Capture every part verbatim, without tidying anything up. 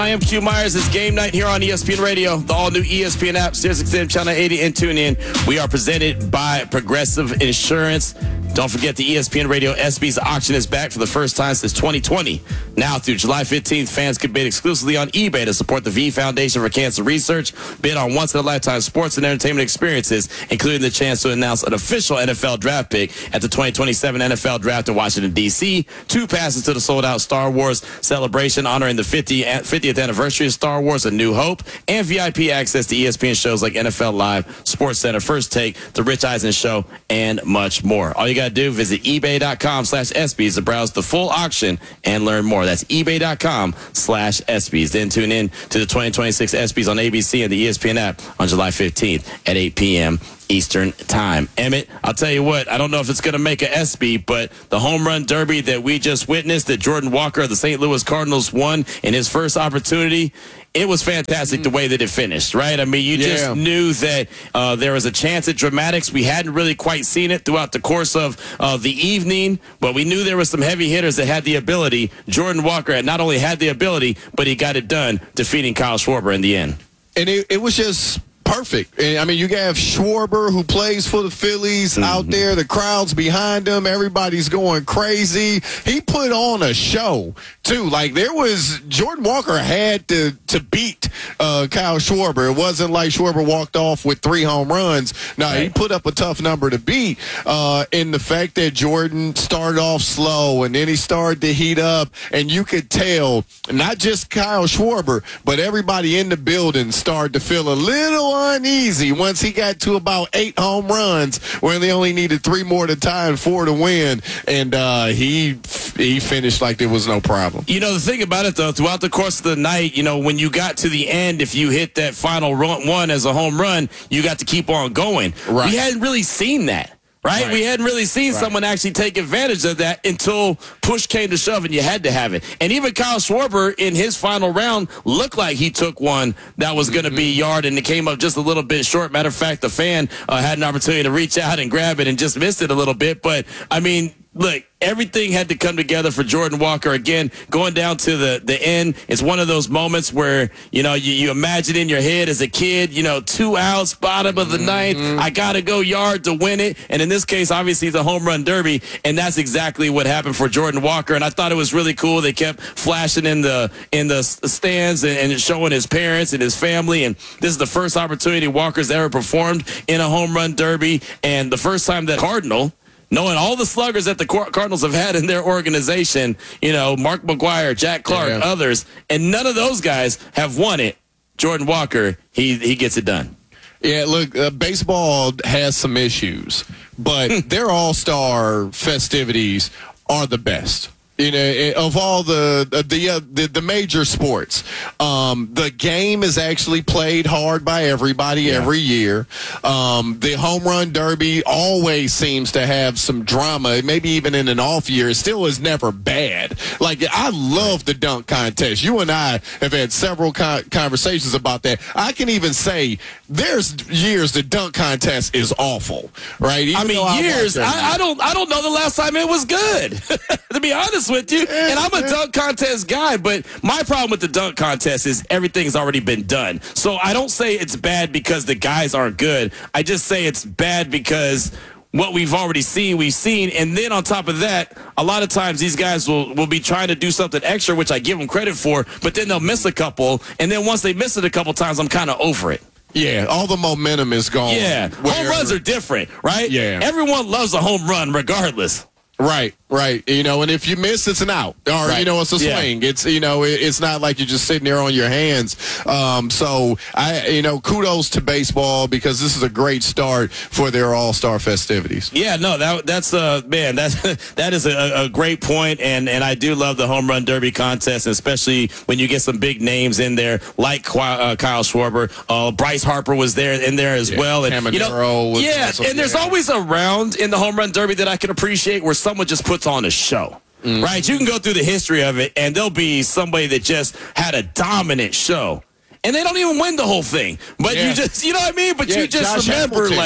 I am Q Myers. It's game night here on E S P N Radio, the all-new E S P N app, Sirius X M Channel eighty, and tune in. We are presented by Progressive Insurance. Don't forget the E S P N Radio ESPYs auction is back for the first time since twenty twenty. Now through July fifteenth, fans can bid exclusively on eBay to support the V Foundation for Cancer Research, bid on once-in-a-lifetime sports and entertainment experiences, including the chance to announce an official N F L draft pick at the twenty twenty-seven N F L Draft in Washington, D C, two passes to the sold-out Star Wars celebration honoring the fiftieth anniversary of Star Wars: A New Hope, and V I P access to E S P N shows like N F L Live, SportsCenter, First Take, The Rich Eisen Show, and much more. All you got to do, visit ebay.com slash ESPYs to browse the full auction and learn more. That's ebay.com slash ESPYs. Then tune in to the twenty twenty-six ESPYs on A B C and the E S P N app on July fifteenth at eight p.m. Eastern Time. Emmett, I'll tell you what, I don't know if it's going to make a ESPY, but the home run derby that we just witnessed, that Jordan Walker of the Saint Louis Cardinals won in his first opportunity, it was fantastic the way that it finished, right? I mean, you just yeah. knew that uh, there was a chance at dramatics. We hadn't really quite seen it throughout the course of uh, the evening, but we knew there were some heavy hitters that had the ability. Jordan Walker had not only had the ability, but he got it done, defeating Kyle Schwarber in the end. And it, it was just perfect. And, I mean, you have Schwarber, who plays for the Phillies, mm-hmm. out there. The crowd's behind him. Everybody's going crazy. He put on a show, too. Like, there was – Jordan Walker had to, to beat uh, Kyle Schwarber. It wasn't like Schwarber walked off with three home runs. No, right. He put up a tough number to beat. Uh, and the fact that Jordan started off slow and then he started to heat up, and you could tell not just Kyle Schwarber, but everybody in the building started to feel a little uneasy once he got to about eight home runs, where they only needed three more to tie and four to win, and uh, he he finished like there was no problem. You know, the thing about it, though, throughout the course of the night, you know, when you got to the end, if you hit that final run, one as a home run, you got to keep on going. Right. We hadn't really seen that. Right? right? We hadn't really seen right. someone actually take advantage of that until push came to shove and you had to have it. And even Kyle Schwarber in his final round looked like he took one that was going to mm-hmm. be yard, and it came up just a little bit short. Matter of fact, the fan uh, had an opportunity to reach out and grab it and just missed it a little bit. But, I mean, look, everything had to come together for Jordan Walker. Again, going down to the, the end, it's one of those moments where, you know, you, you imagine in your head as a kid, you know, two outs, bottom of the ninth, mm-hmm. I got to go yard to win it. And in this case, obviously, the home run derby, and that's exactly what happened for Jordan Walker. And I thought it was really cool. They kept flashing in the in the stands and, and showing his parents and his family. And this is the first opportunity Walker's ever performed in a home run derby, and the first time that Cardinal, knowing all the sluggers that the Cardinals have had in their organization, you know, Mark McGwire, Jack Clark, yeah. others, and none of those guys have won it. Jordan Walker, he he gets it done. Yeah, look, uh, baseball has some issues, but their all-star festivities are the best. You know, of all the the uh, the, the major sports, um, the game is actually played hard by everybody yeah. every year. Um, the home run derby always seems to have some drama. Maybe even in an off year, it still is never bad. Like, I love the dunk contest. You and I have had several con- conversations about that. I can even say there's years the dunk contest is awful, right? Even I mean, I years. I, I don't. I don't know the last time it was good. To be honest with you, and I'm a dunk contest guy, but my problem with the dunk contest is everything's already been done. So I don't say it's bad because the guys aren't good. I just say it's bad because what we've already seen, we've seen. And then on top of that, a lot of times these guys will, will be trying to do something extra, which I give them credit for, but then they'll miss a couple. And then once they miss it a couple times, I'm kind of over it. Yeah, all the momentum is gone. Yeah, where, home runs are different, right? Yeah. Everyone loves a home run regardless. Right, right. You know, and if you miss, it's an out. Or, right. you know, it's a swing. Yeah. It's, you know, it, it's not like you're just sitting there on your hands. Um, so, I, you know, kudos to baseball, because this is a great start for their all-star festivities. Yeah, no, that that's, uh, man, that, that is a, a great point, and, and I do love the home run derby contest, especially when you get some big names in there, like uh, Kyle Schwarber. Uh, Bryce Harper was there in there as yeah. well. And, Caminero you know, was yeah, also, and there's yeah. always a round in the home run derby that I can appreciate where someone just puts on a show. Mm-hmm. Right? You can go through the history of it, and there'll be somebody that just had a dominant show. And they don't even win the whole thing. But yeah. you just, you know what I mean? But yeah, you just Josh remember, Hamilton. like,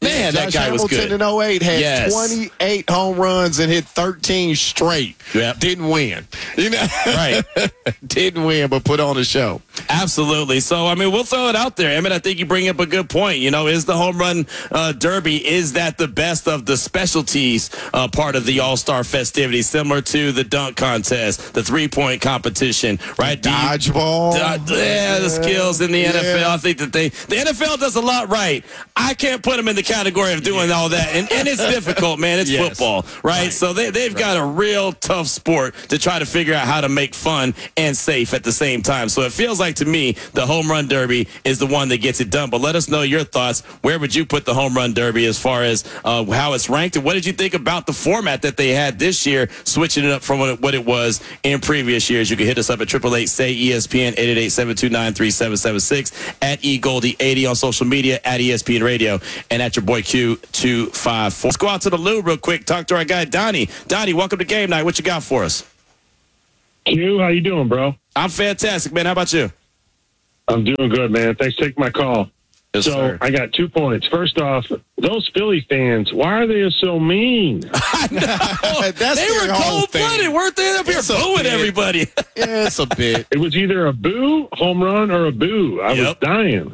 Man, Josh that guy was Hamilton good. in oh eight had Yes. twenty-eight home runs and hit thirteen straight. Yep. Didn't win. You know, Right. Didn't win, but put on a show. Absolutely. So, I mean, we'll throw it out there. I mean, I think you bring up a good point. You know, is the home run uh, derby, is that the best of the specialties uh, part of the All-Star festivities, similar to the dunk contest, the three-point competition, right? Do you- Dodgeball. Uh, yeah, the skills in the N F L. Yeah. I think that they, the N F L does a lot right. I can't put them in the category of doing all that. And, and it's difficult, man. It's Yes. football, right? Right. So they, they've got a real tough sport to try to figure out how to make fun and safe at the same time. So it feels like to me, the home run derby is the one that gets it done. But let us know your thoughts. Where would you put the home run derby as far as uh, how it's ranked? And what did you think about the format that they had this year, switching it up from what it, what it was in previous years? You can hit us up at eight eight eight, S A Y, E S P N, eight eight eight, seven two nine, three seven seven six, at E Goldie eighty on social media, at E S P N Radio, and at your boy Q two five four. Let's go out to the loo real quick. Talk to our guy, Donnie. Donnie, welcome to Game Night. What you got for us? Q, how you doing, bro? I'm fantastic, man. How about you? I'm doing good, man. Thanks for taking my call. Yes, so sir. I got two points. First off, those Philly fans, why are they so mean? I know. That's they their were whole cold-blooded, thing. we're they up here It's a booing bit. everybody? Yeah, it's a bit. It was either a boo, home run, or a boo. I Yep. was dying.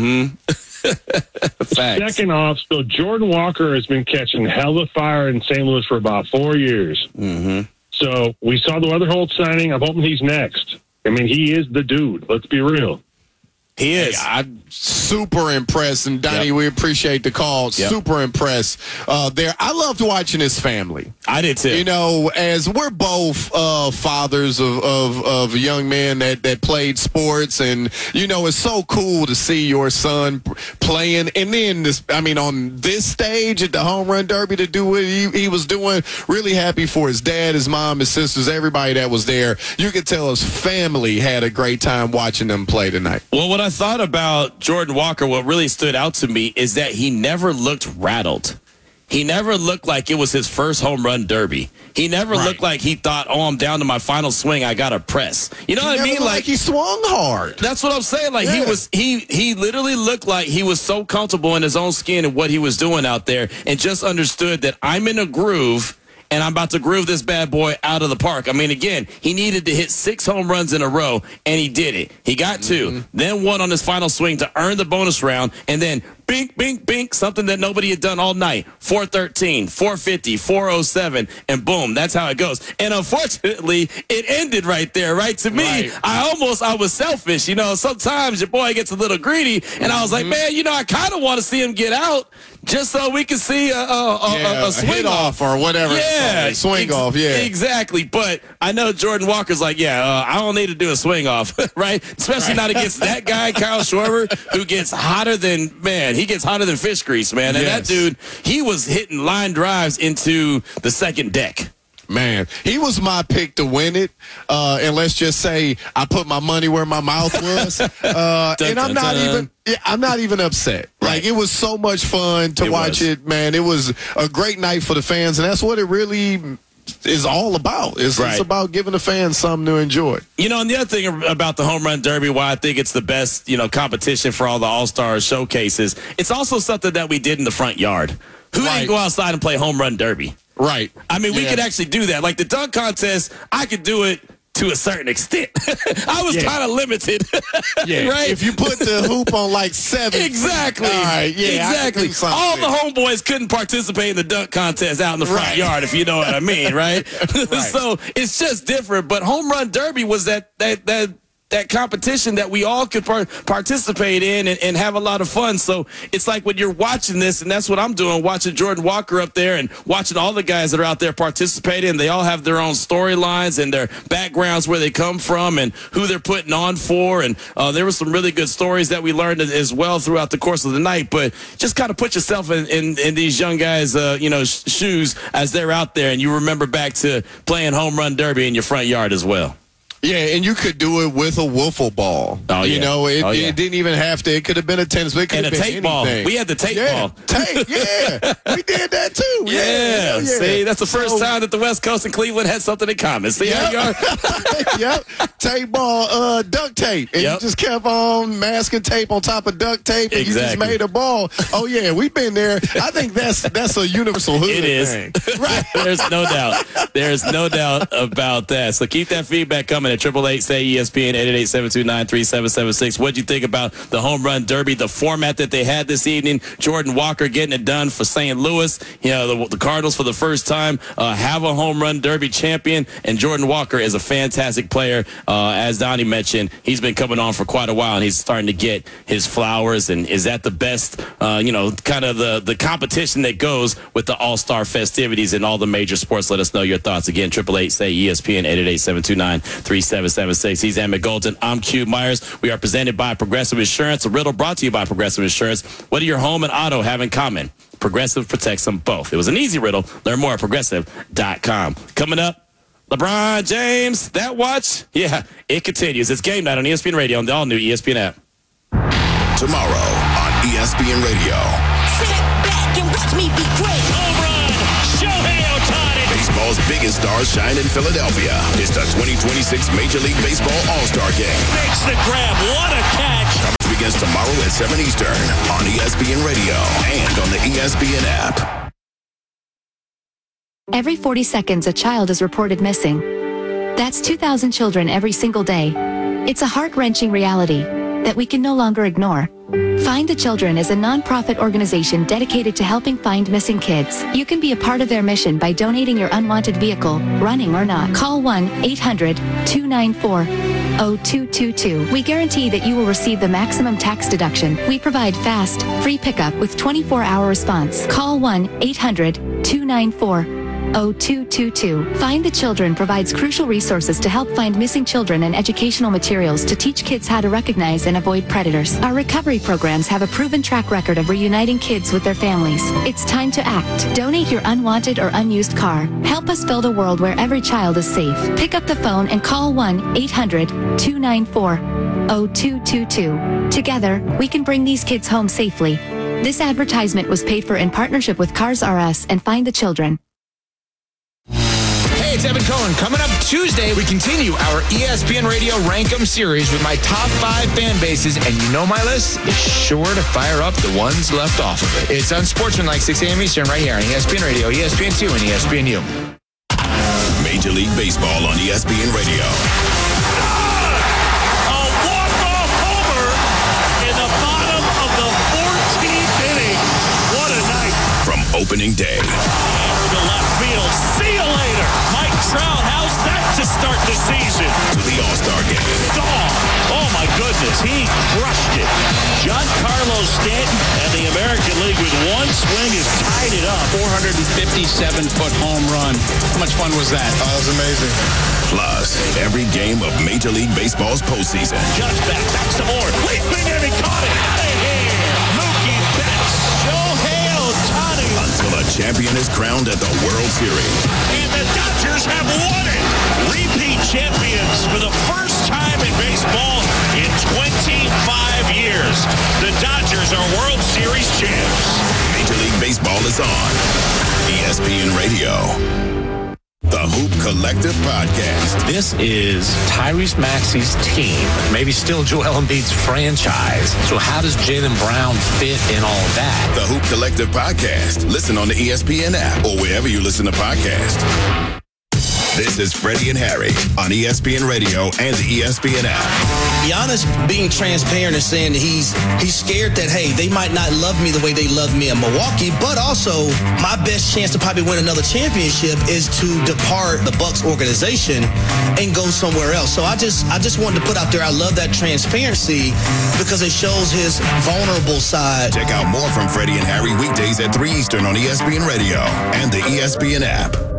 mm-hmm. Facts. Second off, so Jordan Walker has been catching hella fire in Saint Louis for about four years. Mm-hmm. So we saw the Weatherholt signing. I'm hoping he's next. I mean, he is the dude. Let's be real. He is. I'm super impressed, and Donnie, Yep. we appreciate the call. Yep. Super impressed uh, there. I loved watching his family. I did too. You know, as we're both uh, fathers of, of, of young men that, that played sports, and, you know, it's so cool to see your son playing. And then, this, I mean, on this stage at the Home Run Derby to do what he, he was doing, really happy for his dad, his mom, his sisters, everybody that was there. You could tell his family had a great time watching them play tonight. Well, what I thought about Jordan Walker, what really stood out to me is that he never looked rattled. He never looked like it was his first home run derby. He never Right. looked like he thought, oh, I'm down to my final swing. I got to press. You know He what I never mean? looked Like, he swung hard. that's what I'm saying. Like he Yeah. was, he he literally looked like he was so comfortable in his own skin and what he was doing out there, and just understood that I'm in a groove and I'm about to groove this bad boy out of the park. I mean, again, he needed to hit six home runs in a row, and he did it. He got two, Mm-hmm. then one on his final swing to earn the bonus round, and then bink, bink, bink, something that nobody had done all night. four thirteen, four fifty, four oh seven, and boom, that's how it goes. And unfortunately, it ended right there, right? To me, Right. I almost, I was selfish. You know, sometimes your boy gets a little greedy, and I was like, man, you know, I kind of want to see him get out just so we can see a, a, a, Yeah, a, a swing hit off or whatever. it's yeah, called. swing ex- off. Yeah, exactly. But I know Jordan Walker's like, yeah, uh, I don't need to do a swing off, right? Especially not against that guy, Kyle Schwarber, who gets hotter than man. He gets hotter than fish grease, man. And Yes. that dude, he was hitting line drives into the second deck. Man, he was my pick to win it. Uh, and let's just say I put my money where my mouth was. Uh, Dun, and I'm dun, not dun. even. Yeah, I'm not even upset. Right. Like, it was so much fun to It watch was. it, man. It was a great night for the fans, and that's what it really is all about. It's, Right. it's about giving the fans something to enjoy. You know, and the other thing about the Home Run Derby, why I think it's the best, you know, competition for all the All-Star showcases, it's also something that we did in the front yard. Who Right. didn't go outside and play Home Run Derby? Right. I mean, we Yeah. could actually do that. Like the dunk contest, I could do it to a certain extent. I was Yeah. kind of limited. Yeah. Right? If you put the hoop on like seven. Exactly. All right. Yeah. I can exactly. do something All the there. homeboys couldn't participate in the dunk contest out in the front Right. yard, if you know what I mean, right? Right. So it's just different. But Home Run Derby was that that that that competition that we all could par- participate in and, and have a lot of fun. So it's like when you're watching this, and that's what I'm doing, watching Jordan Walker up there and watching all the guys that are out there participating. They all have their own storylines and their backgrounds, where they come from and who they're putting on for. And uh, there were some really good stories that we learned as well throughout the course of the night. But just kind of put yourself in, in, in these young guys' uh, you know, sh- shoes as they're out there, and you remember back to playing Home Run Derby in your front yard as well. Yeah, and you could do it with a wiffle ball. Oh, you yeah. know, it, Oh, yeah. it didn't even have to. It could have been a tennis, but it could And have a been tape anything. ball. We had the tape yeah, ball. Tape, yeah. We did that too. Yeah. Yeah, yeah. See, that's the first So- time that the West Coast and Cleveland had something in common. See how you are? Yep. Tape ball, uh, duct tape. And Yep. you just kept on masking tape on top of duct tape, and you just Exactly. made a ball. Oh, yeah, we've been there. I think that's that's a universal hood It is. thing. Right. There's no doubt. There's no doubt about that. So keep that feedback coming at eight eight eight, say E S P N, eight eight eight, seven two nine, three seven seven six. What'd you think about the home run derby, the format that they had this evening? Jordan Walker getting it done for Saint Louis. You know, the, the Cardinals for the first time uh, have a home run derby champion, and Jordan Walker is a fantastic player. Uh, as Donnie mentioned, he's been coming on for quite a while, and he's starting to get his flowers. And is that the best, uh, you know, kind of the, the competition that goes with the all-star festivities in all the major sports? Let us know your thoughts. Again, eight eight eight, say E S P N, eight eight eight, seven two nine, three seven seven six. He's Emmett Golden. I'm Q Myers. We are presented by Progressive Insurance. A riddle brought to you by Progressive Insurance. What do your home and auto have in common? Progressive protects them both. It was an easy riddle. Learn more at progressive dot com. Coming up, LeBron James, that watch? Yeah, it continues. It's game night on E S P N Radio on the all-new E S P N app. Tomorrow on E S P N Radio. Sit back and watch me be great. Home run, Shohei Ohtani. Baseball's biggest stars shine in Philadelphia. It's the twenty twenty-six Major League Baseball All-Star Game. Makes the grab. What a catch. Coverage begins tomorrow at seven Eastern on E S P N Radio and on the E S P N app. Every forty seconds, a child is reported missing. That's two thousand children every single day. It's a heart-wrenching reality that we can no longer ignore. Find the Children is a non-profit organization dedicated to helping find missing kids. You can be a part of their mission by donating your unwanted vehicle, running or not. Call one eight hundred, two nine four, zero two two two. We guarantee that you will receive the maximum tax deduction. We provide fast, free pickup with twenty-four hour response. Call one eight hundred, two nine four, zero two two two. Find the Children provides crucial resources to help find missing children and educational materials to teach kids how to recognize and avoid predators. Our recovery programs have a proven track record of reuniting kids with their families. It's time to act. Donate your unwanted or unused car. Help us build a world where every child is safe. Pick up the phone and call one eight hundred, two nine four, zero two two two. Together, we can bring these kids home safely. This advertisement was paid for in partnership with Cars R Us and Find the Children. Hey, it's Evan Cohen. Coming up Tuesday, we continue our E S P N Radio Rank 'em series with my top five fan bases, and you know my list is sure to fire up the ones left off of it. It's Unsportsmanlike, six a.m. Eastern, right here on E S P N Radio, E S P N two, and E S P N U. Major League Baseball on E S P N Radio. A walk-off homer in the bottom of the fourteenth inning. What a night. From opening day Hammer to left field. See you later. Mike Trout, how's that to start the season? to the All-Star Game. Gone. Oh, my goodness. He crushed it. Giancarlo Stanton and the American League with one swing has tied it up. four hundred fifty-seven foot home run. How much fun was that? Oh, that was amazing. Plus, every game of Major League Baseball's postseason. Just back, back some more. Leaping and he caught it. Out of here. Mookie Betts. Shohei Ohtani. Until a champion is crowned at the World Series. And the Dodgers have won it. Repeat champions for the first time in baseball in twenty-five years. The Dodgers are World Series champs. Major League Baseball is on E S P N Radio. The Hoop Collective Podcast. This is Tyrese Maxey's team, maybe still Joel Embiid's franchise. So how does Jaylen Brown fit in all of that? The Hoop Collective Podcast. Listen on the E S P N app or wherever you listen to podcasts. This is Freddie and Harry on E S P N Radio and the E S P N app. Giannis being transparent and saying that he's he's scared that, hey, they might not love me the way they love me in Milwaukee, but also my best chance to probably win another championship is to depart the Bucks organization and go somewhere else. So I just I just wanted to put out there, I love that transparency because it shows his vulnerable side. Check out more from Freddie and Harry weekdays at three Eastern on E S P N Radio and the E S P N app.